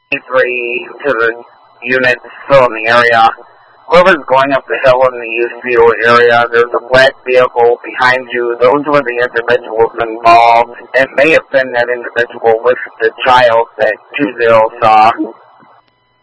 to the unit still in the area. Whoever's going up the hill in the Eustview area, there's a black vehicle behind you. Those were the individuals involved. It may have been that individual with the child that 20 saw.